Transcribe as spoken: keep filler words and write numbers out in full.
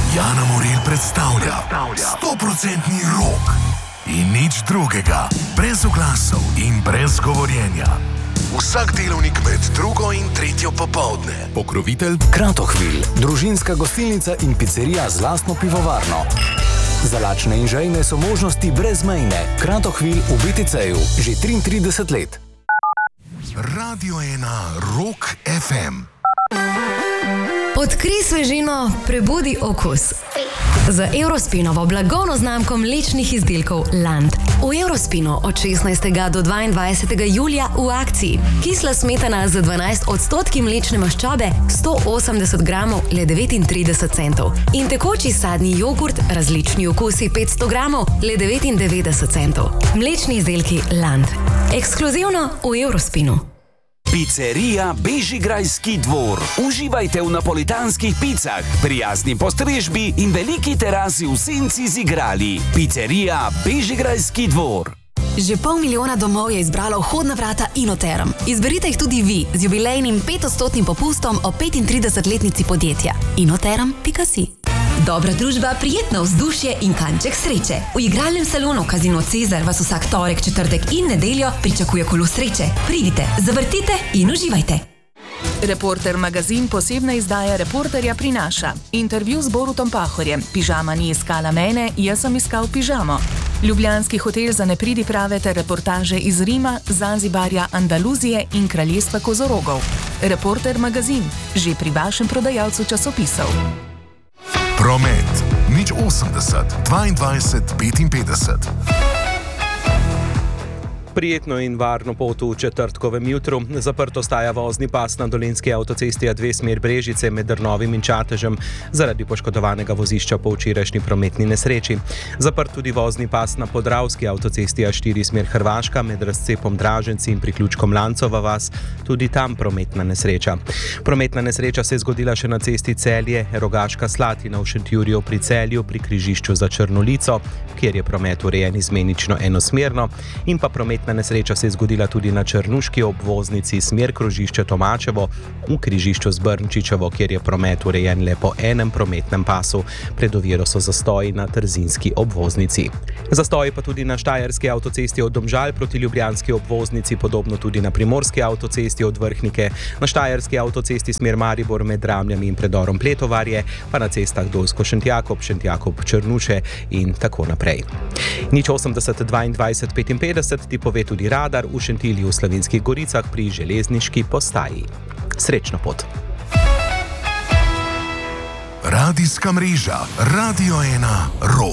Jana Morel predstavlja sto procentni rok in nič drugega, brez oglasov in brez govorjenja. Vsak delovnik med drugo in tretjo popoldne. Pokrovitelj Kratochwil, družinska gostilnica in pizzerija z lastno pivovarno. Za lačne in žejne so možnosti brezmejne. Kratochwil v bé té cé-ju že triintrideset let. Radio ena Rock ef em. Odkrij svežino, prebudi okus. Z Eurospinovo blagovno znamko mlečnih izdelkov Land. V Eurospinu od šestnajstega do dvaindvajsetega julija v akciji. Kisla smetana z dvanajst odstotki mlečne maščobe, sto osemdeset gramov, le devetintrideset centov. In tekoči sadni jogurt, različni okusi, petsto gramov, le devetindevetdeset centov. Mlečni izdelki Land. Ekskluzivno v Eurospinu. Pizzerija Bežigrajski dvor. Uživajte v napolitanskih picah, prijazni postrežbi in veliki terasi v senci z igrali. Pizzerija Bežigrajski dvor. Že pol milijona domov je izbralo vhodna vrata Inoterm. Izberite jih tudi vi z jubilejnim petodstotnim popustom o petintridesetletnici podjetja. inoterm pika si. Dobra družba, prijetno vzdušje in kanček sreče. V igralnem salonu Casino Cezar vas vsak torek, četrtek in nedeljo pričakuje kolo sreče. Pridite, zavrtite in uživajte. Reporter magazin posebna izdaja Reporterja prinaša. Intervju z Borutom Pahorjem. Pižama ni iskala mene, jaz sem iskal pižamo. Ljubljanski hotel za nepridiprave ter reportaže iz Rima, Zanzibarja, Andaluzije in kraljestva kozorogov. Reporter magazin, že pri vašem prodajalcu časopisov. Promet nič osemdeset dvaindvajset petinpetdeset. Prijetno in varno pot v četrtkovem jutru. Zaprt ostaja vozni pas na dolenjski avtocesti A dve smer Brežice med Drnovim in Čatežem zaradi poškodovanega vozišča po včerajšnji prometni nesreči. Zaprt tudi vozni pas na podravski avtocesti A štiri smer Hrvaška med razcepom Draženci in priključkom Lancova vas, tudi tam prometna nesreča. Prometna nesreča se je zgodila še na cesti Celje, Rogaška Slatina v Šentjurju pri Celju pri križišču za Črnolico, kjer je promet urejen izmenično enosmerno, in pa promet nesreča se je zgodila tudi na črnuški obvoznici smer krožišče Tomačevo v križišču z Brnčičevo, kjer je promet urejen le po enem prometnem pasu. Pred oviro so zastoji na trzinski obvoznici. Zastoji pa tudi na štajerski avtocesti od Domžal proti ljubljanski obvoznici, podobno tudi na primorski avtocesti od Vrhnike, na štajerski avtocesti smer Maribor med Ramljami in predorom Pletovarje, pa na cestah Dolsko-Šentjakob, Šentjakob-Črnuše in tako naprej. nič osemdeset dvaindvajset petinpetdeset ti pove tudi radar v Šentilju v Slovenskih Goricah pri železniški postaji. Srečno pot. Radijska mreža Radio ena Rock.